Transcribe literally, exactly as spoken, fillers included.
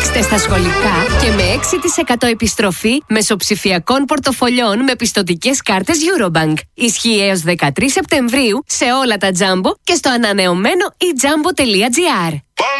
Παίξτε στα σχολικά και με έξι τοις εκατό επιστροφή μεσοψηφιακών πορτοφολιών με πιστωτικές κάρτες Eurobank. Ισχύει έως δεκατρείς Σεπτεμβρίου σε όλα τα Jumbo και στο ανανεωμένο e jumbo τελεία gr.